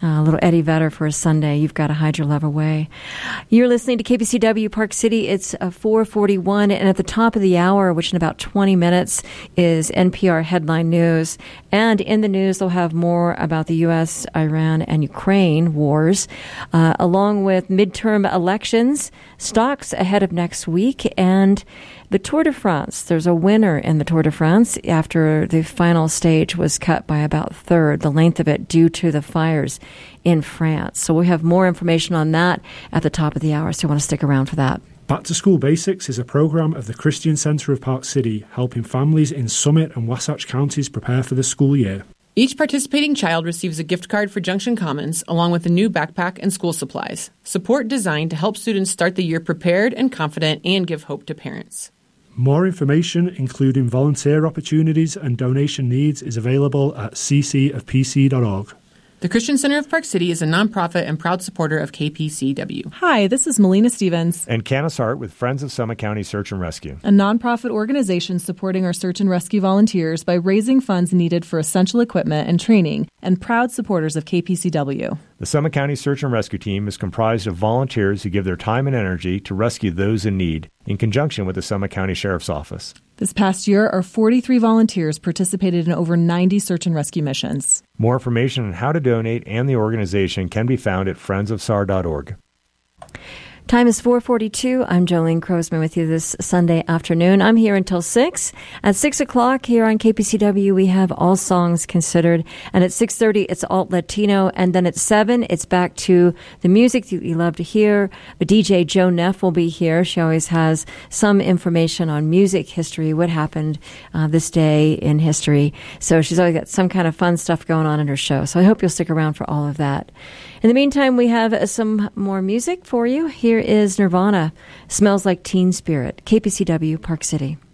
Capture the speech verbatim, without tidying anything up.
Uh, a little Eddie Vedder for a Sunday. You've got to hide your love away. You're listening to K B C W Park City. It's uh, four forty-one, and at the top of the hour, which in about twenty minutes, is N P R Headline News. And in the news, they'll have more about the U S, Iran, and Ukraine wars, uh, along with midterm elections, stocks ahead of next week, and the Tour de France. There's a winner in the Tour de France after the final stage was cut by about a third, the length of it, due to the fires in France. So we have more information on that at the top of the hour, so you want to stick around for that. Back to School Basics is a program of the Christian Centre of Park City, helping families in Summit and Wasatch counties prepare for the school year. Each participating child receives a gift card for Junction Commons, along with a new backpack and school supplies. Support designed to help students start the year prepared and confident and give hope to parents. More information, including volunteer opportunities and donation needs, is available at c c of p c dot org. The Christian Center of Park City is a nonprofit and proud supporter of K P C W. Hi, this is Melina Stevens. And Canis Hart with Friends of Summit County Search and Rescue, a nonprofit organization supporting our search and rescue volunteers by raising funds needed for essential equipment and training, and proud supporters of K P C W. The Summit County Search and Rescue Team is comprised of volunteers who give their time and energy to rescue those in need, in conjunction with the Summit County Sheriff's Office. This past year, our forty-three volunteers participated in over ninety search and rescue missions. More information on how to donate and the organization can be found at friends of s a r dot org. Time is four forty-two. I'm Jolene Crosman with you this Sunday afternoon. I'm here until six. At six o'clock here on K P C W, we have All Songs Considered. And at six thirty, it's Alt Latino. And then at seven, it's back to the music that you love to hear. The D J Jo Neff will be here. She always has some information on music history, what happened uh, this day in history. So she's always got some kind of fun stuff going on in her show. So I hope you'll stick around for all of that. In the meantime, we have uh, some more music for you. Here is Nirvana, Smells Like Teen Spirit, K P C W, Park City.